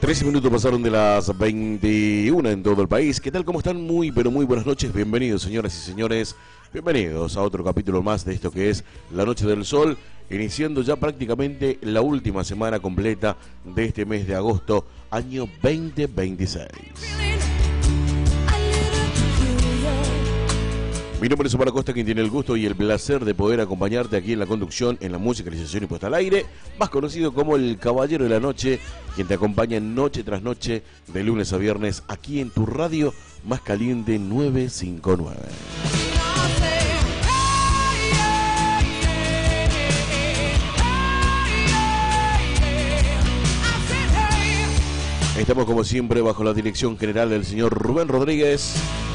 13 minutos pasaron de las 21 en todo el país. ¿Qué tal? ¿Cómo están? Muy, pero muy buenas noches. Bienvenidos, señoras y señores. Bienvenidos a otro capítulo más de esto que es La Noche del Sol. Iniciando ya prácticamente la última semana completa de este mes de agosto, año 2026. Mi nombre es Omar Acosta, quien tiene el gusto y el placer de poder acompañarte aquí en la conducción, en la musicalización y puesta al aire, más conocido como el Caballero de la Noche, quien te acompaña noche tras noche, de lunes a viernes, aquí en tu radio más caliente 959. Estamos como siempre bajo la dirección general del señor Rubén Rodríguez.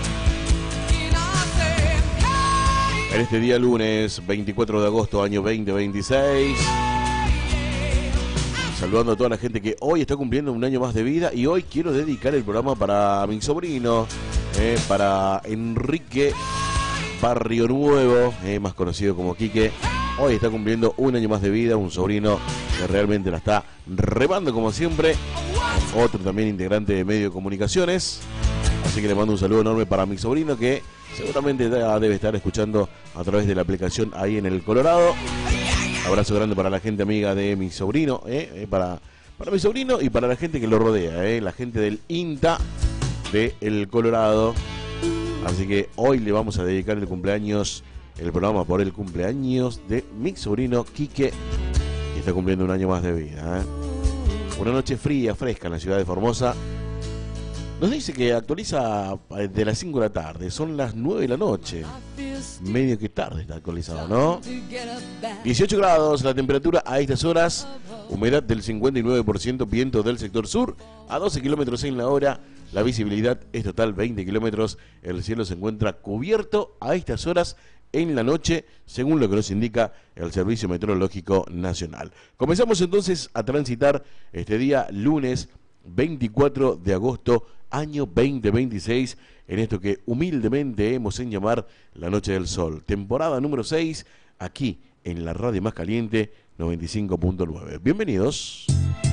En este día lunes 24 de agosto año 2026, saludando a toda la gente que hoy está cumpliendo un año más de vida, y hoy quiero dedicar el programa para mi sobrino, para Enrique Barrio Nuevo, más conocido como Quique. Hoy está cumpliendo un año más de vida, un sobrino que realmente la está remando como siempre, otro también integrante de Medio de Comunicaciones. Así que le mando un saludo enorme para mi sobrino, que seguramente debe estar escuchando a través de la aplicación ahí en el Colorado. Abrazo grande para la gente amiga de mi sobrino, para mi sobrino y para la gente que lo rodea, la gente del INTA de el Colorado. Así que hoy le vamos a dedicar el programa por el cumpleaños de mi sobrino Quique, que está cumpliendo un año más de vida. Una noche fría, fresca en la ciudad de Formosa. Nos dice que actualiza de las 5 de la tarde, son las 9 de la noche. Medio que tarde está actualizado, ¿no? 18 grados la temperatura a estas horas, humedad del 59%, viento del sector sur a 12 kilómetros en la hora, la visibilidad es total 20 kilómetros, el cielo se encuentra cubierto a estas horas en la noche, según lo que nos indica el Servicio Meteorológico Nacional. Comenzamos entonces a transitar este día lunes 24 de agosto, año 2026, en esto que humildemente hemos en llamar La Noche del Sol, temporada número 6, aquí en la radio más caliente 95.9. Bienvenidos.